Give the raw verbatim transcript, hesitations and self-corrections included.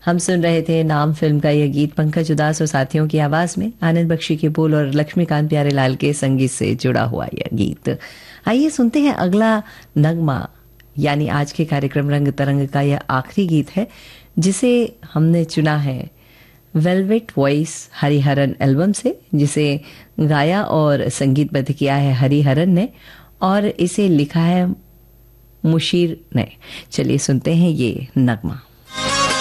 हम सुन रहे थे नाम फिल्म का यह गीत पंकज उदास और साथियों की आवाज में, आनंद बख्शी के बोल और लक्ष्मीकांत प्यारेलाल के संगीत से जुड़ा हुआ यह गीत। आइए सुनते हैं अगला नगमा, यानी आज के कार्यक्रम रंग तरंग का यह आखिरी गीत है जिसे हमने चुना है वेलवेट वॉइस हरिहरन एल्बम से, जिसे गाया और संगीतबद्ध किया है हरिहरन ने और इसे लिखा है मुशीर ने। चलिए सुनते हैं ये नगमा।